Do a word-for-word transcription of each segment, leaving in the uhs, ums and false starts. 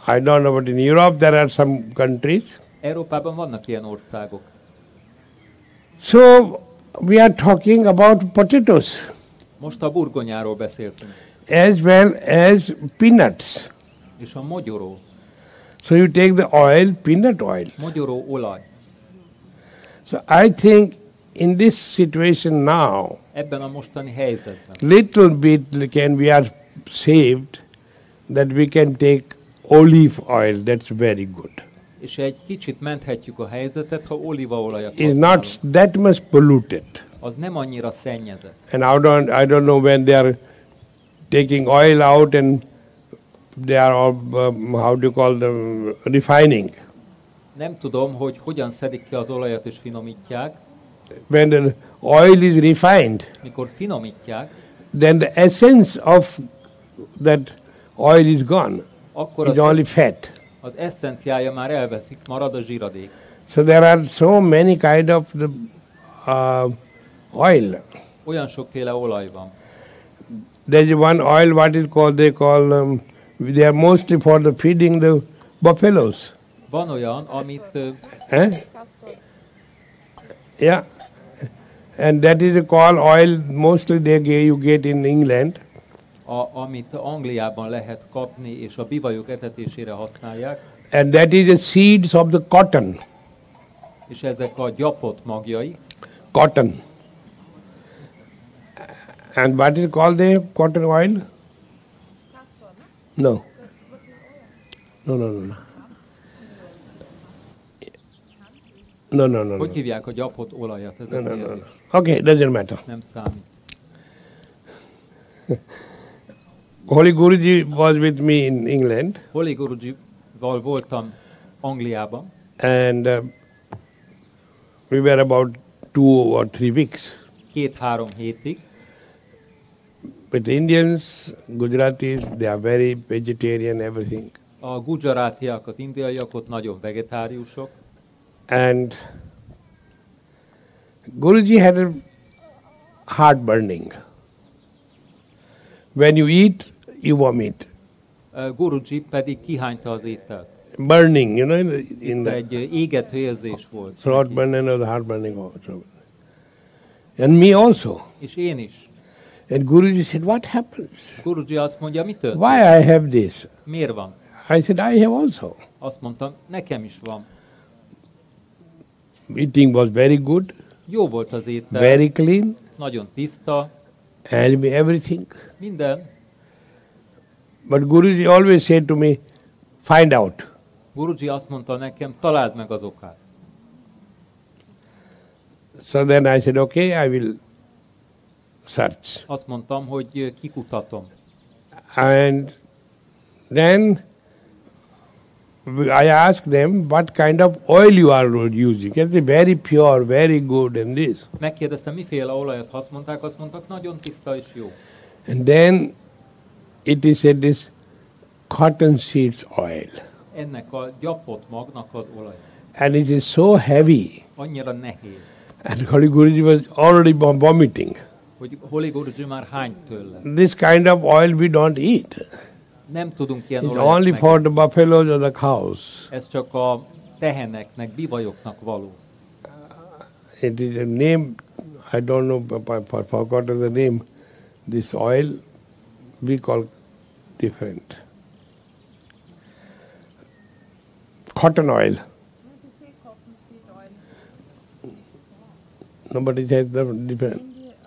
I don't know, but in Europe there are some countries. Európában vannak ilyen országok. So we are talking about potatoes. Most a burgonyáról beszéltünk. As well as peanuts. És a mogyoró. So you take the oil, peanut oil. Mogyoró olaj. So I think in this situation now, ebben a mostani helyzetben, little bit can we are saved that we can take olive oil. That's very good. És egy kicsit menthetjük a helyzetet, ha olívaolajat It's not that much polluted. Az nem annyira szennyezett. And I don't, I don't know when they are taking oil out and they are all, um, how do you call them, refining. Nem tudom, hogy hogyan szedik ki az olajat és finomítják. When the oil is refined, mikor finomítják, then the essence of that oil is gone. Akkor it's only fat. Az eszenciája már elveszik, marad a zsíradék. So there are so many kind of the uh, oil. Olyan sokféle olaj van. There's one oil, what is called, they call, um, they are mostly for the feeding the buffaloes. Van olyan, amit... Uh, eh? Yeah. And that is called oil, mostly they get, you get in England. A, amit Angliában lehet kapni, és a bivajok etetésére használják. And that is the seeds of the cotton. És ezek a gyapot magjai. Cotton. And what is called the cotton oil? No. No, no, no, no. No, no, no. Hogy hívják a gyapot olajat? Ez no, no, no, no. Okay, doesn't matter. Nem számít. Holy Guruji was with me in England. Holy Guruji-val voltam Angliában. And uh, we were about two or three weeks. Két-három hétig. With Indians, Gujaratis, they are very vegetarian, everything. A gujaratiak, az indiaiak ott nagyon vegetáriusok. And Guruji had a heartburning. When you eat, you vomit. Uh, Guruji pedig kihányta az ételt. Burning, you know, in the, in the egy égető érzés volt. Throat burning or the heart burning also. And me also. És én is. And Guruji said, what happens? Guruji azt mondja, mi történt? Why I have this? Miért van? I said, I have also. Azt mondtam, nekem is van. Eating was very good. Jó volt az étel. Very clean. Nagyon tiszta. And everything. Minden. But Guruji always said to me, find out. Guruji azt mondta nekem, találd meg az okát. So then I said, okay, I will search. Azt mondtam, hogy kikutatom. And then I asked them what kind of oil you are using. It's very pure, very good and this. Megkérdeztem, miféle olajat használták, azt mondtak, nagyon tiszta és jó. And then it is said this cotton seeds oil. Ennek a gyapot magnak az olaj. And it is so heavy. Annyira nehéz. And Holy Guruji was already vomiting. Hogy Holy Guruji már hányt tőle. This kind of oil we don't eat. Nem tudunk ilyen It's olajat only meg. for the buffaloes or the cows. Ez csak a teheneknek, bivajoknak való. It is a name, I don't know, I forgot the name. This oil we call different. Cotton oil. Nobody says the different.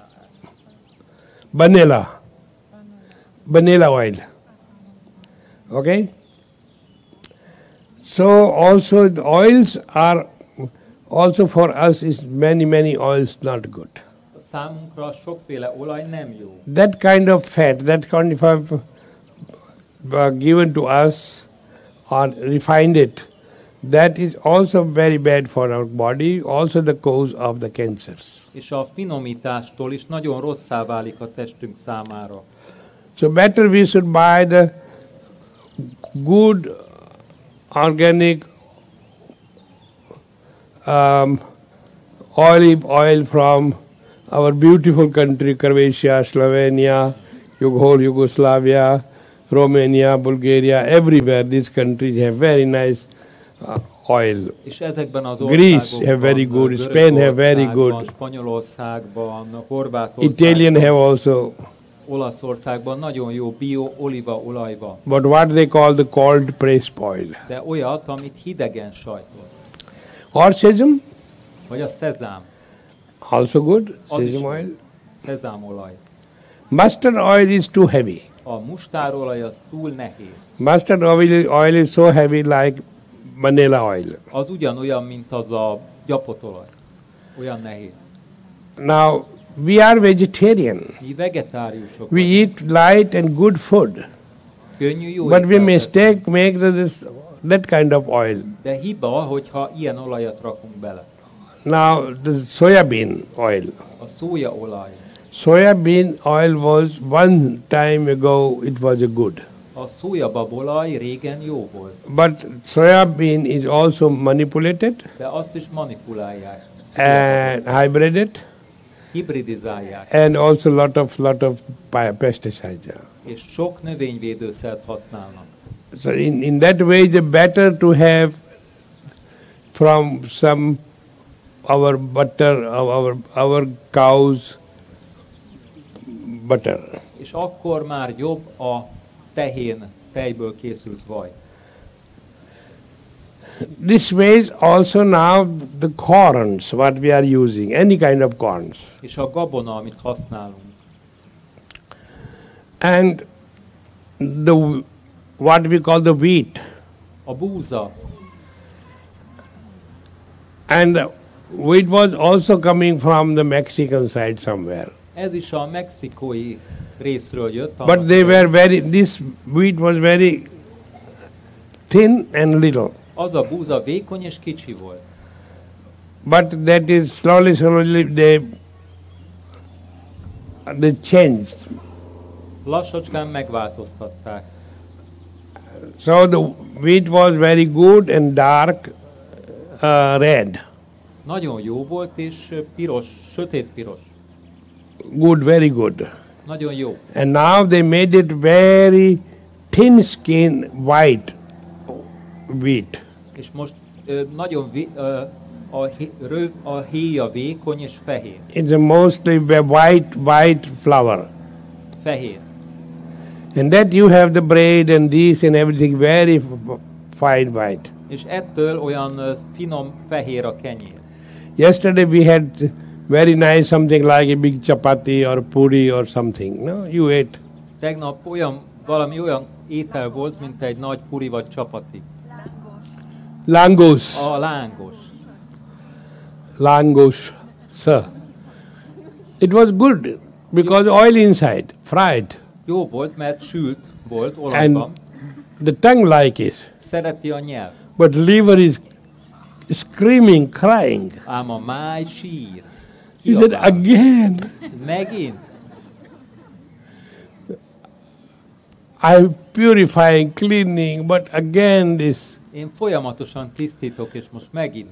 Vanilla. Vanilla oil. Okay? So also the oils are also for us is many, many oils not good. Számunkra sokféle olaj nem jó. That kind of fat, that kind of uh, given to us or refined it, that is also very bad for our body, also the cause of the cancers. És a finomítástól is nagyon rosszá válik a testünk számára. So better we should buy the good organic um, olive oil from our beautiful country, Croatia, Slovenia, whole Yugoslavia, Romania, Bulgaria, everywhere these countries have very nice uh, oil. És ezekben az Greece országokban, have very good, Spain have very Görögországban, good, Spanyolországban, Italian have Horvátországban, also. Olaszországban nagyon jó bio olívaolaj van. But what they call the cold pressed oil. De olyat, amit hidegen sajtol. Or sesame, Vagy a szezám. also good, Az is sesame jó. oil. Szezámolaj. Mustard oil is too heavy. A mustárolaj az túl nehéz. Mustard oil, oil is so heavy like vanilla oil. Az ugyanolyan, mint az a gyapotolaj. Olyan nehéz. Now, we are vegetarian. Mi vegetáriusok We vagyunk. eat light and good food. Könnyű, jó But we ételt mistake teszünk. make the, this, that kind of oil. De hiba, hogyha ilyen olajat rakunk bele. Now, the soya bean oil. A szójaolaj. Soya bean oil was one time ago, it was a good. A szójababolaj régen jó volt, But soya bean is also manipulated de azt is manipulálják, and hybrided hibridizálják, and also lot of lot of pi- pesticides. és sok növényvédőszert használnak. So in, in that way, the better to have from some our butter, our our cows butter. És akkor már jobb a tehén, tejből készült vaj. This ways also now the corns what we are using, any kind of corns, És a gabona, amit használunk, and the what we call the wheat, a búza, and wheat was also coming from the Mexican side somewhere. ez is a mexikói részről jött. But annak they idején. were very, this wheat was very thin and little. Az a búza vékony és kicsi volt. But that is slowly, slowly they, they changed. Lassacskán megváltoztatták. So the wheat was very good and dark uh, red. Nagyon jó volt, és piros, sötét piros. Good, very good. Nagyon jó. And now they made it very thin skin white wheat. És most ö, nagyon vé, ö, a, hé, röv, a héja vékony és fehér. It's a mostly whi- white, white flour. Fehér. And that you have the bread and this and everything very f- fine white. És ettől olyan ö, finom fehér a kenyér. Yesterday we had very nice something like a big chapati or puri or something. No, you ate. Tegnap olyan, valami olyan étel volt, mint egy nagy puri vagy csapati. Langus. A lángos. Langus. Sir. It was good because oil inside, fried. Jó volt, mert sült volt olajban. The tongue like it. Szereti a nyelv. But liver is screaming, crying. Ám a máj sír. He said, Kiabál. again. Megint? I'm purifying, cleaning, but again this. Én folyamatosan tisztítok, és most megint.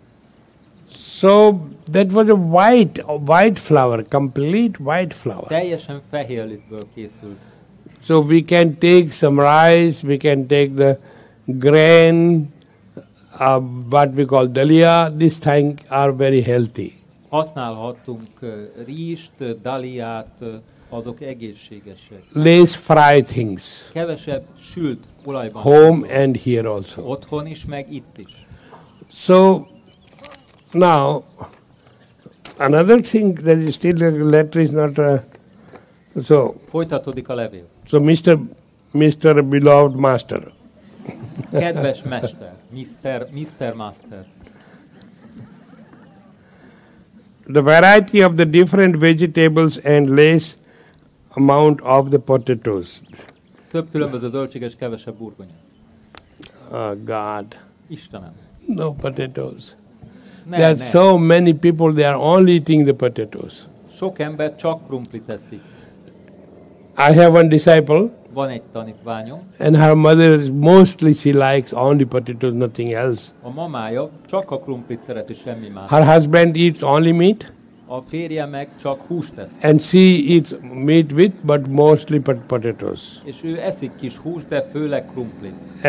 So that was a white, a white flour, complete white flour. Teljesen fehér lisztből készült. So we can take some rice, we can take the grain, uh, what we call dalia. These things are very healthy. Használhattunk ö, rizst, ö, daliát, ö, azok egészségesek. Less fried things, Kevesebb sült olajban. home sült. and here also. Otthon is, meg itt is. So now another thing that is still the letter is not. Uh, so Folytatódik a levél. so Mister Mister Beloved Master. Kedves mester, mister mister Master. The variety of the different vegetables and less amount of the potatoes. Több különböző zöldség és kevesebb burgonya. Oh God, Istenem. no potatoes. Nem, There are nem. so many people, they are only eating the potatoes. Sok ember csak krumplit teszik. I have one disciple, Van egy tanítványom, and her mother is mostly she likes only potatoes, nothing else. a mamája csak a krumplit szereti, semmi más. Her husband eats only meat, A A férje meg csak húst esz. And she eats meat with, but mostly pot- potatoes. És ő eszik kis húst, de főleg krumplit.